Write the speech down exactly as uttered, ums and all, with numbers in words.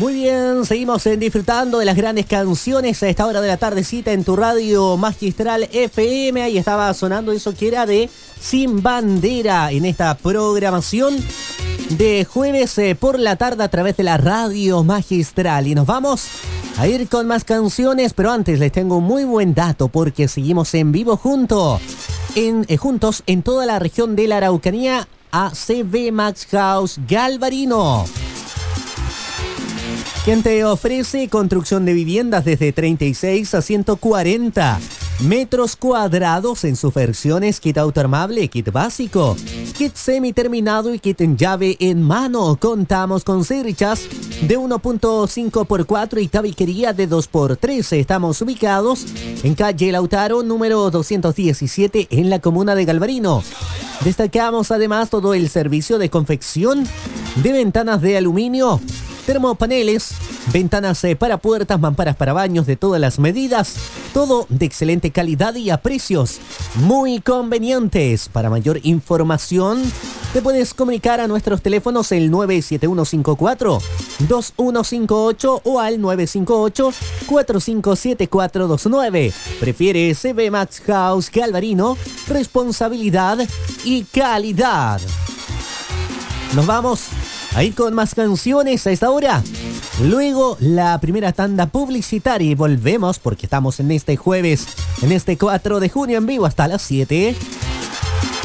Muy bien, seguimos eh, disfrutando de las grandes canciones a esta hora de la tardecita en tu radio magistral F M. Ahí estaba sonando eso que era de Sin Bandera en esta programación de jueves eh, por la tarde a través de la radio magistral. Y nos vamos a ir con más canciones, pero antes les tengo un muy buen dato porque seguimos en vivo junto, en, eh, juntos en toda la región de la Araucanía a C V Max House Galvarino, quien te ofrece construcción de viviendas desde treinta y seis a ciento cuarenta metros cuadrados en sus versiones kit autoarmable, kit básico, kit semi-terminado y kit en llave en mano. Contamos con cerchas de uno punto cinco por cuatro y tabiquería de dos por tres. Estamos ubicados en calle Lautaro, número doscientos diecisiete, en la comuna de Galvarino. Destacamos además todo el servicio de confección de ventanas de aluminio, termopaneles, ventanas eh, para puertas, mamparas para baños de todas las medidas, todo de excelente calidad y a precios muy convenientes. Para mayor información te puedes comunicar a nuestros teléfonos el nueve siete uno cinco cuatro dos uno cinco ocho o al nueve cinco ocho cuatro cinco siete cuatro dos nueve. Prefiere C V Max House Galvarino, responsabilidad y calidad. Nos vamos a ir con más canciones a esta hora. Luego la primera tanda publicitaria y volvemos porque estamos en este jueves, en este cuatro de junio en vivo hasta las siete.